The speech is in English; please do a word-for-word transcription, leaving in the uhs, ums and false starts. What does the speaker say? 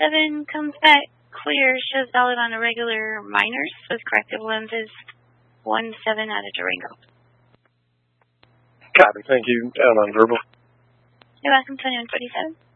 forty-seven comes back clear, shows valid on irregular minors with corrective lenses. one seven out of Durango. Copy. Thank you. Down on verbal. You're welcome, twenty-one forty-seven.